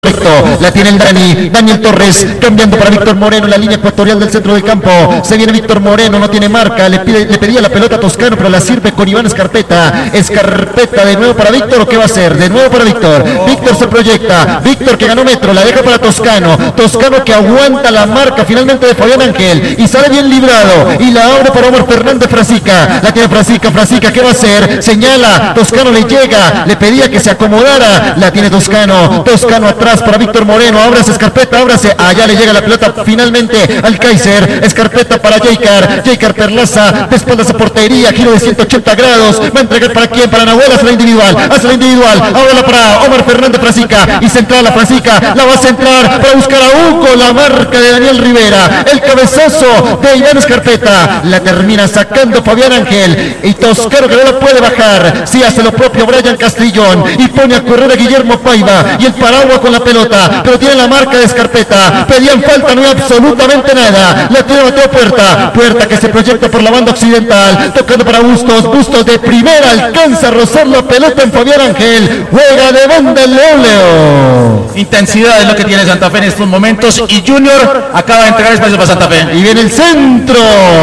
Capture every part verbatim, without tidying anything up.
La tiene el Dani, Daniel Torres, cambiando para Víctor Moreno en la línea ecuatorial del centro del campo. Se viene Víctor Moreno, no tiene marca, le, pide, le pedía la pelota a Toscano, pero la sirve con Iván Escarpeta. Escarpeta de nuevo para Víctor, ¿o qué va a hacer? De nuevo para Víctor. Víctor se proyecta, Víctor que ganó metro, la deja para Toscano. Toscano que aguanta la marca finalmente de Fabián Ángel y sale bien librado y la abre para Omar Fernández Frasica. La tiene Frasica, Frasica, ¿qué va a hacer? Señala, Toscano le llega, le pedía que se acomodara. La tiene Toscano, Toscano atrás para Víctor Moreno, ábrase Escarpeta, ábrase, allá le llega la pelota finalmente al Kaiser, Escarpeta para Jaycar, Jaycar Perlaza, de espaldas a portería, giro de ciento ochenta grados, va a entregar para quién, para Nahuel, hace la individual, hace la individual, ahora para Omar Fernández Frasica, y central la Frasica, la va a centrar para buscar a Hugo, la marca de Daniel Rivera, el cabezazo de Iván Escarpeta, la termina sacando Fabián Ángel, y Toscano que no la puede bajar, sí hace lo propio Brian Castrillón, y pone a correr a Guillermo Paiva, y el paraguas con la pelota, pero tiene la marca de Escarpeta, pedían falta, no hay absolutamente nada, la tiene Mateo Puerta, Puerta que se proyecta por la banda occidental, tocando para Bustos, Bustos de primera, alcanza a rozar la pelota en Fabián Ángel, juega de banda el León Leo. Intensidad es lo que tiene Santa Fe en estos momentos, y Junior acaba de entregar espacio para Santa Fe. Y viene el centro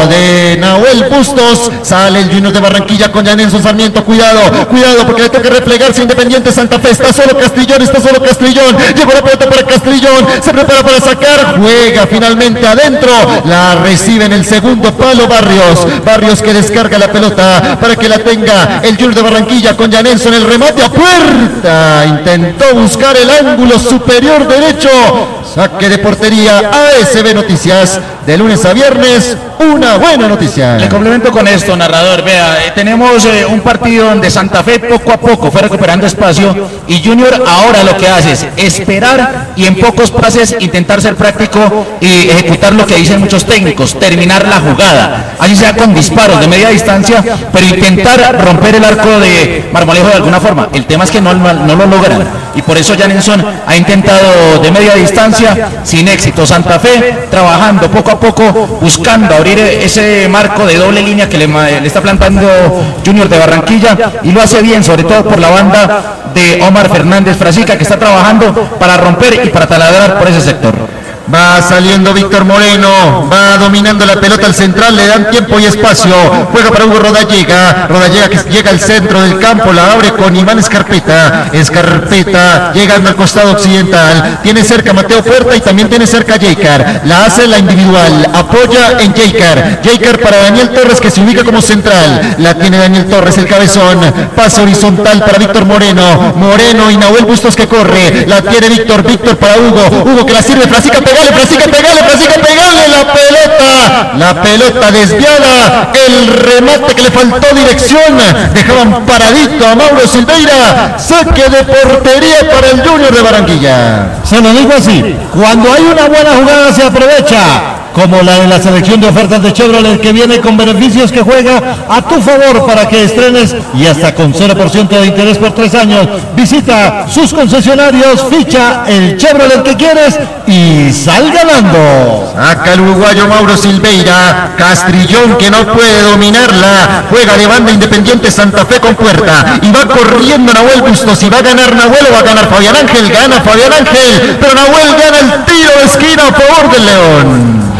de Nahuel Bustos, sale el Junior de Barranquilla con Janenson Sarmiento, cuidado, cuidado porque le toca replegarse Independiente Santa Fe, está solo Castrillón, está solo Castrillón, llegó la pelota para Castrillón, se prepara para sacar, juega finalmente adentro, la recibe en el segundo palo Barrios, Barrios que descarga la pelota para que la tenga el Junior de Barranquilla con Janenson, el remate a Puerta, intentó buscar el ángulo superior derecho, saque de portería. A S B Noticias, de lunes a viernes, una buena noticia. Le complemento con esto, narrador, vea, eh, tenemos eh, un partido donde Santa Fe poco a poco fue recuperando espacio y Junior ahora lo que hace es esperar y en pocos pases intentar ser práctico y ejecutar lo que dicen muchos técnicos, terminar la jugada, así sea con disparos de media distancia, pero intentar romper el arco de Marmolejo de alguna forma. El tema es que no, no lo logran y por eso Janenson ha intentado de media distancia sin éxito. Santa Fe trabajando poco a poco, buscando abrir ese marco de doble línea que le, le está plantando Junior de Barranquilla y lo hace bien, sobre todo por la banda de Omar Fernández Frasica, que está trabajando para romper y para taladrar por ese sector. Va saliendo Víctor Moreno, va dominando la pelota al central, le dan tiempo y espacio, juega para Hugo Rodallega, Rodallega que llega al centro del campo, la abre con Iván Escarpeta, Escarpeta llegando al costado occidental, tiene cerca Mateo Puerta y también tiene cerca Jaycar, la hace la individual, apoya en Jaycar, Jaycar para Daniel Torres que se ubica como central, la tiene Daniel Torres, el cabezón, pasa horizontal para Víctor Moreno, Moreno y Nahuel Bustos que corre, la tiene Víctor, Víctor para Hugo, Hugo que la sirve, Frasica pega. Pegale, Frasica, pegale, Frasica, pegale la pelota, la pelota desviada, el remate que le faltó dirección, dejaban paradito a Mauro Silveira, saque de portería para el Junior de Barranquilla. Se lo digo así, cuando hay una buena jugada se aprovecha, como la de la selección de ofertas de Chevrolet que viene con beneficios que juega a tu favor para que estrenes y hasta con cero por ciento de interés por tres años. Visita sus concesionarios, ficha el Chevrolet que quieres y sal ganando. Saca el uruguayo Mauro Silveira, Castrillón que no puede dominarla, juega de banda Independiente Santa Fe con Puerta y va corriendo Nahuel Bustos. Si va a ganar Nahuel o va a ganar Fabián Ángel, gana Fabián Ángel, pero Nahuel gana el tiro de esquina a favor del León.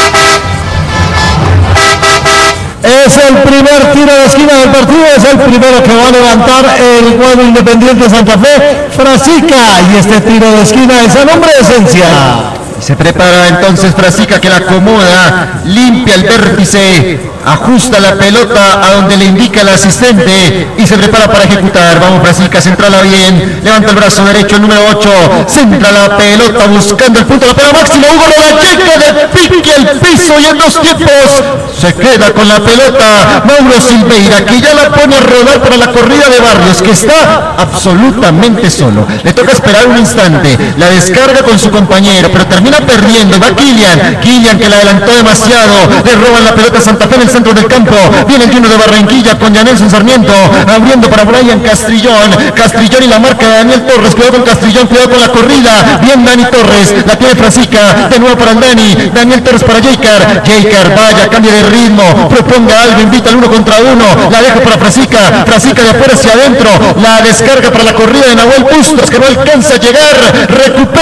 Es el primer tiro de esquina del partido, es el primero que va a levantar el cuadro Independiente Santa Fe, Frasica, y este tiro de esquina es el hombre de esencia. Se prepara entonces Frasica que la acomoda, limpia el vértice, ajusta la pelota a donde le indica el asistente y se prepara para ejecutar. Vamos Frasica, centrala bien, levanta el brazo derecho, el número ocho, centra la pelota buscando el punto, la pega Máximo, Hugo Rodallega de pique el piso y en dos tiempos se queda con la pelota Mauro Silveira que ya la pone a rodar para la corrida de Barrios que está absolutamente solo. Le toca esperar un instante, la descarga con su compañero, pero termina termina perdiendo. Va Kylian, Kylian que la adelantó demasiado, le roban la pelota a Santa Fe en el centro del campo. Viene el Junior de Barranquilla con Yanelson Sarmiento, abriendo para Brian Castrillón, Castrillón y la marca de Daniel Torres. Cuidado con Castrillón, cuidado con la corrida. Bien Dani Torres, la tiene Francisca, de nuevo para el Dani, Daniel Torres para Jaycar, Jaycar, vaya, cambia de ritmo, proponga algo, invita al uno contra uno, la deja para Francisca, Francisca de afuera hacia adentro, la descarga para la corrida de Nahuel Bustos, que no alcanza a llegar, recupera